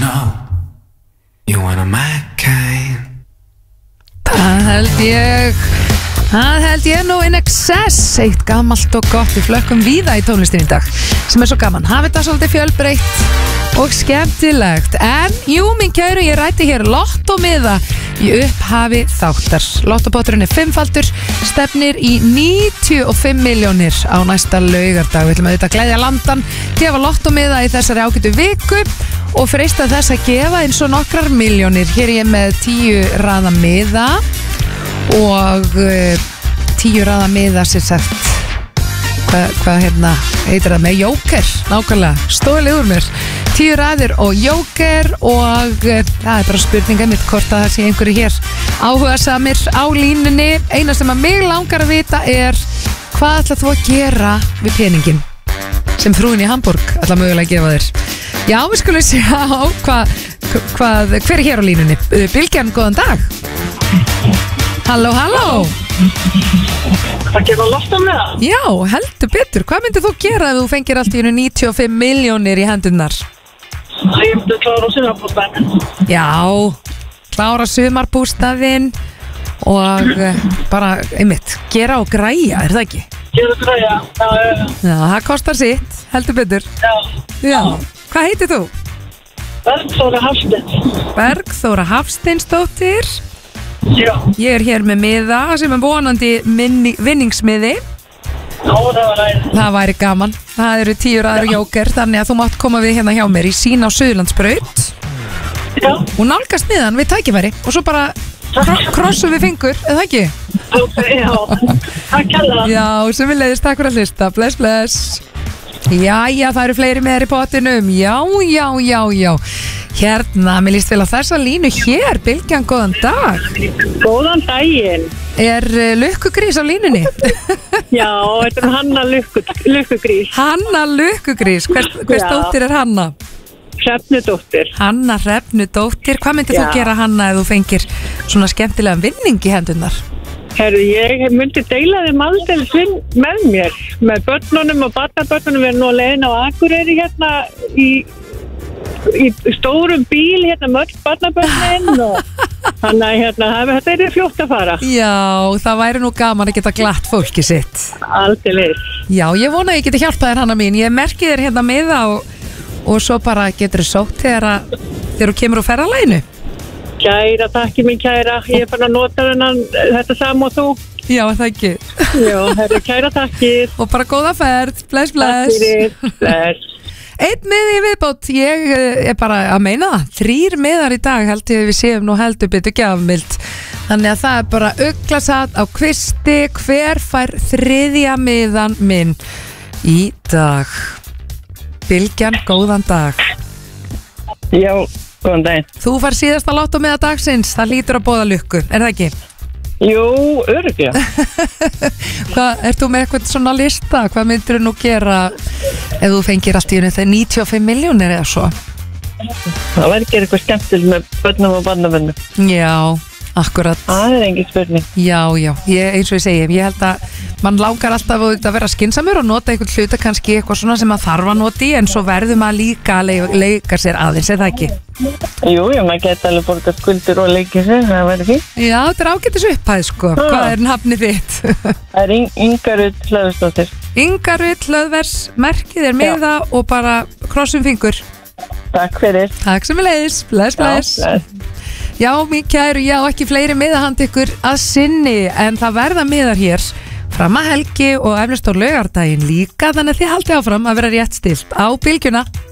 know you one of my kind. Það held ég nú in excess. Eitt gamalt og gott, við flökkum víða í tónlistin í dag sem er svo gaman, hafi þetta svolítið fjölbreytt og skemmtilegt. En jú, minn kæru, ég rætti hér lottómiða í upphafi þáttar. Lottopotturinn er 5-faldur, stefnir í 95 milljónir á næsta laugardag. Við ætlum að gleðja landan, gefa lottómiða í þessari ágætu viku og freista þess að gefa eins og nokkrar milljónir. Hér er ég með 10 raða miða og 10 raða miða sér sagt hvað hérna heitir það með jóker, nákvæmlega stólið úr mér, 10 raðir og jóker og það er bara spurninga mitt hvort að það sé einhverju hér áhugasamir á línunni. Eina sem að mig langar að vita er hvað ætlar þú að gera við peningin sem frúin í Hamburg ætlar mögulega að gefa þér. Já, við skulum sjá hver er hér á línunni. Bylgjan, góðan dag. Halló, halló. Það gera lofta með það? Já, heldur betur. Hvað myndir þú gera ef þú fengir allt í 95 milljónir í hendurnar? Ég myndi klára sumarbústaðinn. Já, klára sumarbústaðinn og bara, einmitt, gera og græja, er það ekki? Gera og græja, Já, það kostar sitt, heldur betur. Já. Hvað heitir þú? Bergþóra Hafsteins. Bergþóra Hafsteinsdóttir. Já. Ég er hér með miða sem er vonandi vinningsmiði. Já, það var ræðið. Það væri gaman. Það eru 10 raður jóker, þannig að þú mátt koma við hérna hjá mér í Sín á Suðurlandsbraut. Já. Og nálgast miðan við tækifæri og svo bara krossum við fingur, eða ekki? Ok, já. Takk kærlega. Já, sem við leiðist, takk fyrir að hlusta. Bless, bless. Jæja, það eru fleiri meðar í pottinum. Já. Hérna, mér líst vel á þessa línu hér. Bylgjan, góðan dag. Góðan daginn. Er lukkugrís á línunni? Já, þetta er Hanna Lukkugrís. Hanna Lukkugrís, hvers dóttir er Hanna? Hrefnudóttir. Hanna Hrefnudóttir, hvað myndir þú gera Hanna ef þú fengir svona skemmtilega vinning í hendurnar? Herru, ég myndi deila þeim aldeilis með mér, með börnunum og barnabörnunum. Við erum nú að leiðin á Akureyri hérna í stórum bíl hérna mörg barnabörnin og þannig að hérna þetta er fljótt að fara. Já, það væri nú gaman að geta glatt fólki sitt. Aldeilis. Já, ég vona að ég geti hjálpað þér Hanna mín. Ég merki þér hérna með það og svo bara getur þér sótt þegar þú kemur úr ferðalaginu. Kæra, takk mín kæra. Ég er bara að nota þetta saman og þú. Já, það ekki. Já, herru, kæra takkir. Og bara góða ferð. Bless, bless. Takk fyrir. Bless. Einn miði í viðbót, ég er bara að meina það. 3 miðar í dag held ég við séum nú heldur betur gjafmild. Þannig að það er bara uglasat á kvisti. Hver fær 3. miðan minn í dag? Bylgjan, góðan dag. Já, góðan daginn. Þú fær síðasta lottómiða dagsins. Það hlýtur að boða lukku, er það ekki? Jú, örugglega. Hvað, ert þú með eitthvað svona lista? Hvað myndir þú nú gera ef þú fengir allt í einu þegar 95 milljónir eða svo? Það væri ekki eitthvað skemmtileg með börnum og barnabörnum. Já, akkurat. Það er engin spurning. Já, eins og ég segi, ég held að mann langar alltaf að vera skynsamur og nota einhvern hluta kannski eitthvað svona sem maður þarf að nota í, en svo verður maður líka að leika sér aðeins, er það ekki? Jú, maður geta alveg borgað skuldir og leikið sér, það verður fínt. Já, þetta er ágætis upphæð, sko. Hvað er nafnið þitt? Það er Inga Rut Hlöðversdóttir. Inga Rut Hlöðvers, merkið er með það og bara krossum fingur. Takk fyrir. Takk sem við leiðis, bless, bless. Já, mín kæru, já, ekki fleiri miðahand ykkur að sinni, en það verða miðar hér fram að helgi og efnist á laugardaginn líka, þannig að þið haldið áfram að vera rétt stilt á Bylgjuna.